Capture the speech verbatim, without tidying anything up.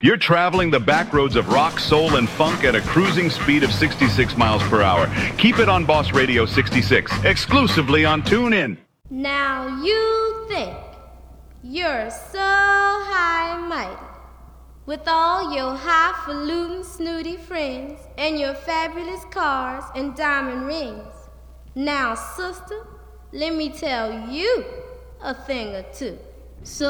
You're traveling the back roads of rock, soul, and funk at a cruising speed of sixty-six miles per hour. Keep it on Boss Radio sixty-six, exclusively on TuneIn. Now you think you're so high and mighty with all your highfalutin snooty friends and your fabulous cars and diamond rings. Now, sister, let me tell you a thing or two. So